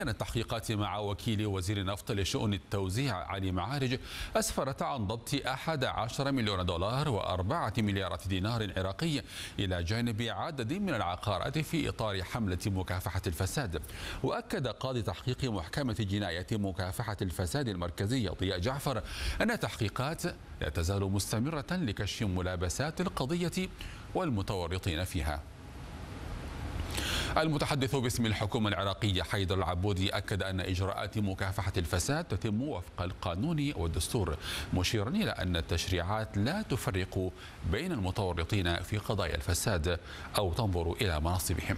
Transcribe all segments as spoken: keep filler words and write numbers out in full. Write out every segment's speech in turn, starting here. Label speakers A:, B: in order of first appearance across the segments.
A: التحقيقات مع وكيل وزير النفط لشؤون التوزيع علي معارج أسفرت عن ضبط أحد عشر مليون دولار وأربعة مليارات دينار عراقي إلى جانب عدد من العقارات في إطار حملة مكافحة الفساد. وأكد قاضي تحقيق محكمة جنايات مكافحة الفساد المركزية ضياء جعفر أن التحقيقات لا تزال مستمرة لكشف ملابسات القضية والمتورطين فيها. المتحدث باسم الحكومة العراقية حيدر العبودي أكد أن إجراءات مكافحة الفساد تتم وفق القانون والدستور، مشيرا إلى أن التشريعات لا تفرق بين المتورطين في قضايا الفساد أو تنظر إلى مناصبهم.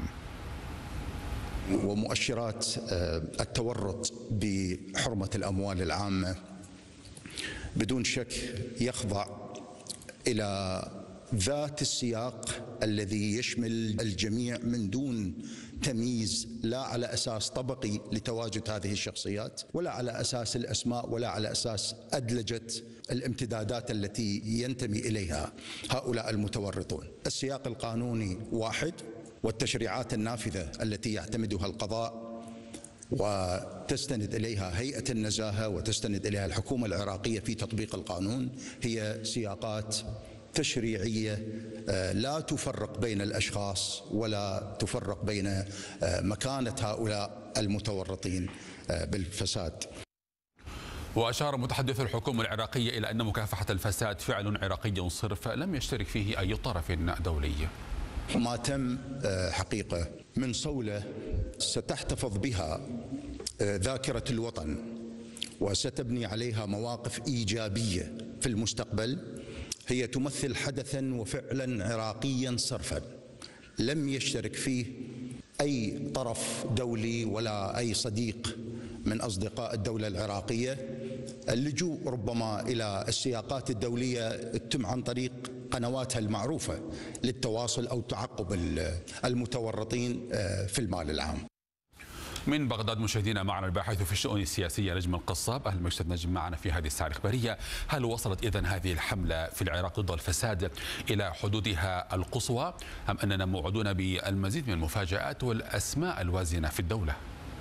B: ومؤشرات التورط بحرمة الأموال العامة بدون شك يخضع إلى ذات السياق الذي يشمل الجميع من دون تمييز، لا على أساس طبقي لتواجد هذه الشخصيات ولا على أساس الأسماء ولا على أساس أدلجة الامتدادات التي ينتمي إليها هؤلاء المتورطون. السياق القانوني واحد، والتشريعات النافذة التي يعتمدها القضاء وتستند إليها هيئة النزاهة وتستند إليها الحكومة العراقية في تطبيق القانون هي سياقات تشريعية لا تفرق بين الأشخاص ولا تفرق بين مكانة هؤلاء المتورطين بالفساد.
A: وأشار متحدث الحكومة العراقية إلى أن مكافحة الفساد فعل عراقي صرف لم يشترك فيه أي طرف دولي.
B: ما تم حقيقة من صولة ستحتفظ بها ذاكرة الوطن وستبني عليها مواقف إيجابية في المستقبل، هي تمثل حدثا وفعلا عراقيا صرفا لم يشترك فيه أي طرف دولي ولا أي صديق من أصدقاء الدولة العراقية. اللجوء ربما إلى السياقات الدولية تتم عن طريق قنواتها المعروفة للتواصل أو تعقب المتورطين في المال العام.
A: من بغداد مشاهدينا معنا الباحث في الشؤون السياسية نجم القصاب. أهلا وسهلا نجم معنا في هذه الساعة الإخبارية. هل وصلت إذن هذه الحملة في العراق ضد الفساد إلى حدودها القصوى أم أننا موعدون بالمزيد من المفاجآت والأسماء الوازنة في الدولة؟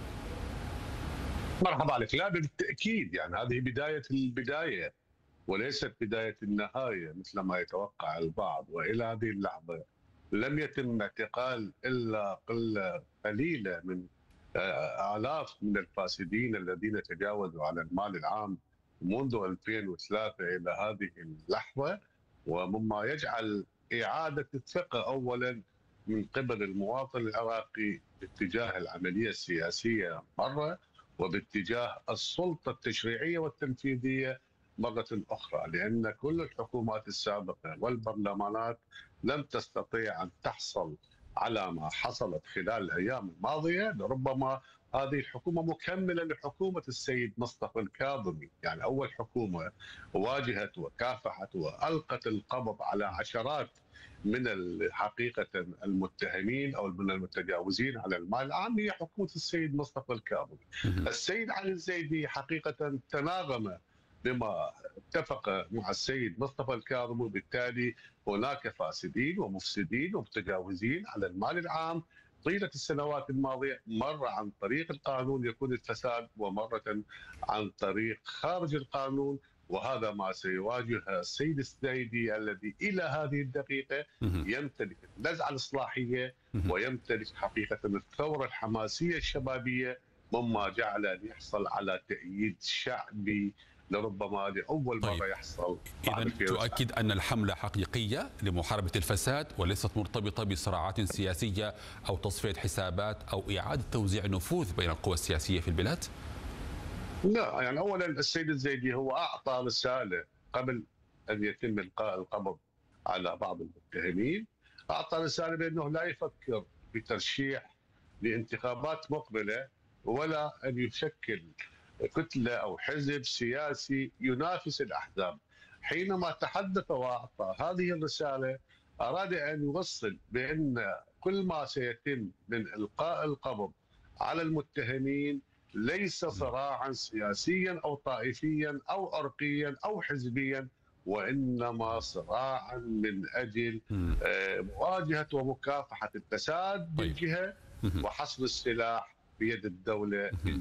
C: مرحبا عليك. لا بالتأكيد، يعني هذه بداية البداية وليست بداية النهاية مثل ما يتوقع البعض. وإلى هذه اللحظة لم يتم اعتقال إلا قلة قليلة من آلاف من الفاسدين الذين تجاوزوا على المال العام منذ ألفين وثلاثة إلى هذه اللحظة، ومما يجعل إعادة الثقة أولا من قبل المواطن العراقي باتجاه العملية السياسية مرة، وباتجاه السلطة التشريعية والتنفيذية مرة أخرى، لأن كل الحكومات السابقة والبرلمانات لم تستطيع أن تحصل على ما حصلت خلال الأيام الماضية. ربما هذه الحكومة مكملة لحكومة السيد مصطفى الكاظمي، يعني أول حكومة واجهت وكافحت وألقت القبض على عشرات من حقيقة المتهمين أو من المتجاوزين على المال العام هي حكومة السيد مصطفى الكاظمي. السيد علي الزيدي حقيقة تناغم بما اتفق مع السيد مصطفى الكاظمي، وبالتالي هناك فاسدين ومفسدين ومتجاوزين على المال العام طيلة السنوات الماضية، مرة عن طريق القانون يكون الفساد ومرة عن طريق خارج القانون. وهذا ما سيواجه السيد الزيدي الذي إلى هذه الدقيقة يمتلك النزعة الإصلاحية ويمتلك حقيقة الثورة الحماسية الشبابية، مما جعل أن يحصل على تأييد شعبي لربما لأول مرة طيب. يحصل.
A: إذن تؤكد أن الحملة حقيقية لمحاربة الفساد وليست مرتبطة بصراعات سياسية أو تصفية حسابات أو إعادة توزيع نفوذ بين القوى السياسية في البلاد؟
C: لا، يعني أولا السيد الزيدي هو أعطى رسالة قبل أن يتم إلقاء القبض على بعض المتهمين، أعطى رسالة بأنه لا يفكر بترشيح لانتخابات مقبلة ولا أن يشكل كتلة أو حزب سياسي ينافس الأحزاب. حينما تحدث وأعطى هذه الرسالة أراد أن يوصل بأن كل ما سيتم من إلقاء القبض على المتهمين ليس صراعا سياسيا أو طائفيا أو عرقيا أو حزبيا، وإنما صراعا من أجل مواجهة ومكافحة الفساد من جهة وحصر السلاح بيد الدولة